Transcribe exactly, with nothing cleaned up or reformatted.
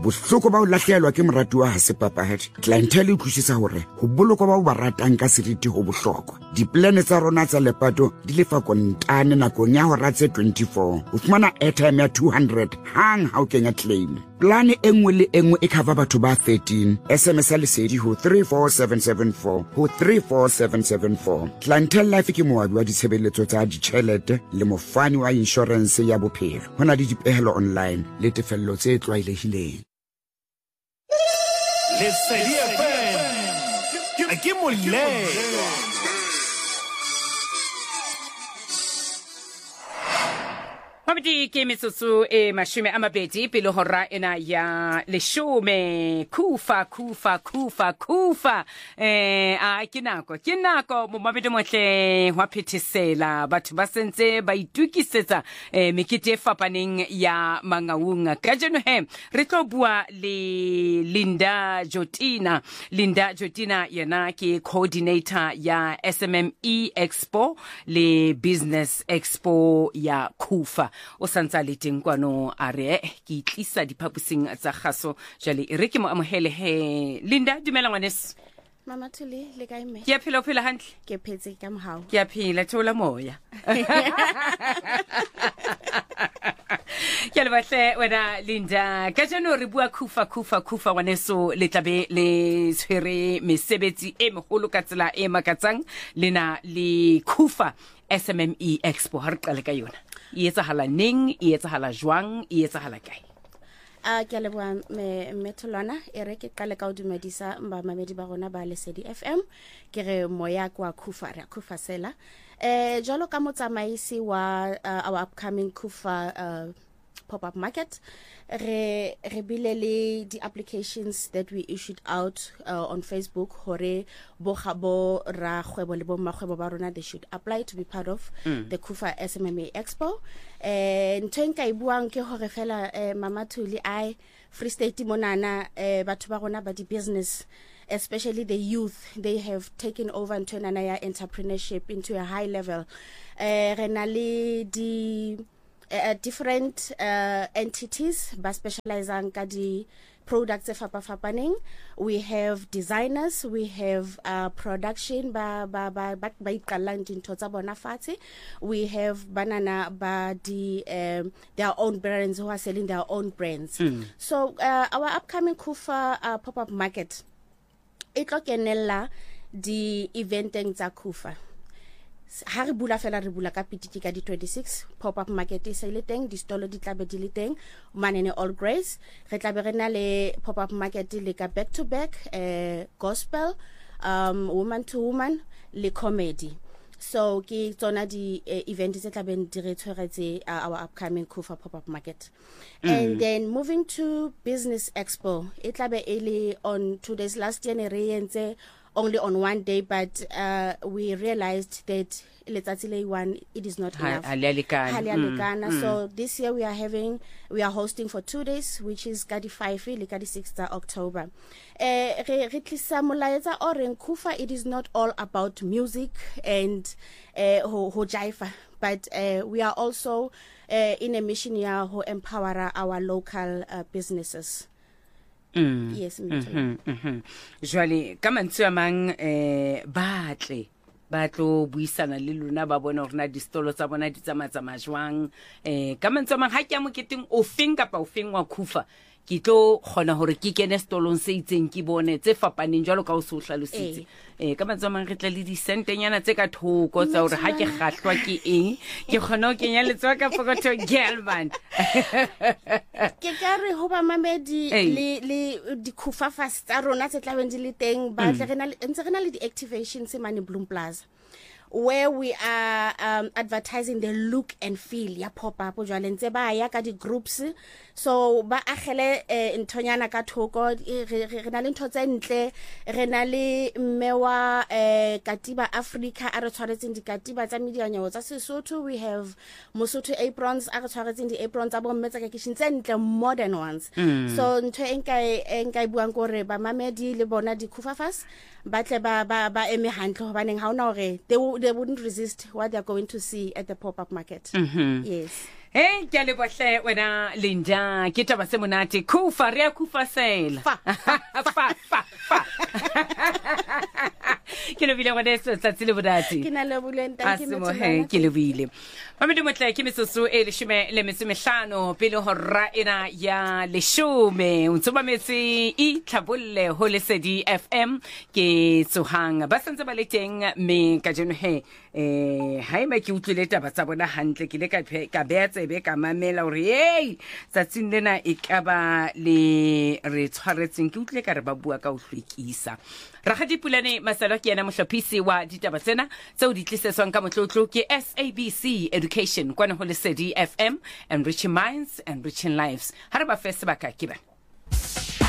bohloko ba o lahlehelwa ke morati wa hase papahadi clientele e tlhusisa hore ho bolokwa ba o ba ratang ka seriti ho bohlokwa. Diplane tsa rona tsa lepato di lefa kontane nakong ya hora tse twenty-four o fumana airtime ya two hundred hang ha o kenya claim. Plane e nngwe le e nngwe e cover batho ba thirteen. S M S ya lesedi ho three four seven seven four ho three four seven seven four. Clientele Life ke moabi wa ditshebeletso tsa ditjhelete le mofani wa insurance ya bophelo. Hona le dipehelo online le tefello tse tlwaelehileng. Lesedi F M a ke moleng. Mabedi ke metsotso e mashome a mabedi pele hora ena ya leshome. Kufa kufa kufa kufa eh a ke nako ke nako mo mabedi motle hwa phethesela batho ba sentse ba itukisetsa eh mekete e fapaneng ya mangaunga. Ka jeno he re tlo bua le Linda Jotina. Linda Jotina yena ke coordinator ya S M M E Expo le Business Expo ya Kufa. O santsa le teng kwano a re ke itlisa diphaposing tsa kgaso jale e re ke mo amohele he. Linda dumela ngwaneso. Mama Thuli le kae me? Ke a phela o phela hantle? Ke phetse ka mohau. Ke a phela thola moya. Ke le batle wena Linda ka jeno re bua Kufa Kufa Kufa ngwaneso le tlabe le tshwere mesebetsi e megolo ka tsela e makatsang lena le Kufa S M M E Expo ha re qale ka yona. E etsahala neng, e etsahala jwang, e etsahala kae? A ke le bua me metholwana e re ke qale ka o dumedisa mba mamedi ba rona ba Lesedi F M ke re moya kwa Kufa re Kufa sela eh jalo ka motsamaisi wa uh, our upcoming Kufa uh, pop-up market re re bile le the applications that we issued out uh, on Facebook hore bo gabo ra khwebo le bo magwebo ba rona they should apply to be part of mm. the Kufa S M M E Expo. eh ntwenka ibuang ke hore fela eh, Mama Thuli I Free State monana eh, batho ba rona ba di business especially the youth they have taken over and turned anaya entrepreneurship into a high level. eh renali di Uh, different uh, entities ba specializing ka di products of fapafapaning. We have designers, we have uh, production ba ba ba ba iqalang dintho tsa bona fatshe. We have banana ba di um, their own brands who are selling their own brands. Mm. So uh, our upcoming Kufa uh, pop-up market e tlo kenella di eventeng tsa Kufa. Ha re bula fela re bula ka pitiki ka di twenty-six pop-up market e se le teng di stolo di tlabe di le teng manene all grace re tlabe re na le pop-up market le ka back to back eh gospel um woman to woman le comedy. So ke tsona di uh, event tse tlabe di re tshwaretse uh, our upcoming Kufa pop-up market. Mm. And then moving to Business Expo it tlabe ele on two days. Last year ne re entse only on one day, but uh, we realized that letsatsi one it is not enough. Mm. So this year we are having we are hosting for two days, which is Kadi five le Kadi sixth October. Eh re re tlisa molaetsa o reng Kufa it is not all about music and eh ho ho jive, but uh, we are also uh, in a mission here to empower our local uh, businesses. Mm. Yes, mhm mhm jwale ka mantswe a mang eh batle batlo buisana le lona ba bona rena di stolo tsa bona di tsamatsa majwang eh ka mantswe a mang ha ke mo keteng o feng kapa o feng wa Kufa ke tlo gona hore ke kene stolong se itseng ke bone tse fapaneng jalo ka o se o hlalositse eh ka mantswe a mang re tla le di sentenyana tse ka thoko tsa hore ha ke gahlwa ke eng ke gona o kenya letswa ka pokotho gelman ke ka re ho ba mamedi le le di Kufa fast tsa rona tse tlabeng di le teng ba tle rena ntse rena le di activations e mane Bloom Plaza where we are um, advertising the look and feel ya pop-up jwale ntse ba ya ka di groups so ba agele eh, ntonyana ka thoko re na le ntho tse ntle re na le mmewa eh, Katiba Africa a re tshwaretseng di katiba tsa medianyo tsa Sesotho. We have Mosotho aprons a re tshwaretseng di aprons tsa bomme tsa kitchen tse ntle modern ones. Mm. So ntho enka enka buang gore ba mamedi le bona di Kufa fast ba tle ba ba ba eme hantle hobaneng ha ona hore they, they wouldn't resist what they are going to see at the pop-up market. Mm-hmm. Yes. Hey, ke a lebohle wena Linda, ke taba se monate. Kufa re a kufa sela. Fa, fa fa fa. Ke le bile wa deso tsatsi le bodati. Ke na le buleng tang ke Asimo he ke le bile. Mama dumotla ke metsoso e leshome le metso mehlano pele hora ena ya leshome. Untsoba metsi I tlhabolle ho Lesedi F M ke tsohang ba santse ba le teng me ka jeno he eh haeba ke utlwile taba tsa bona hantle ke le ka ka beetse be ka mamela hore hey tsatsing lena e ka ba le re tshwaretseng ke utlwile ka re ba bua ka o hlwekisa Ragadi Pulane Masalo ke yena mohlophisi wa ditaba tsena tseo di tlisetswang ka motlotlo ke S A B C Education kwana ho Lesedi F M, enriching minds, enriching lives. Ha re ba fe sebaka ke ba